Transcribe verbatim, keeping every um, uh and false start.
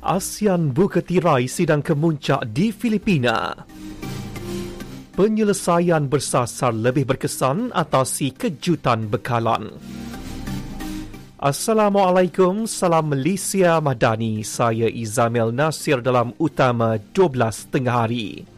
ASEAN buka tirai sidang kemuncak di Filipina. Penyelesaian bersasar lebih berkesan atasi kejutan bekalan. Assalamualaikum, salam Malaysia Madani. Saya Izamil Nasir dalam Utama dua belas tengah hari.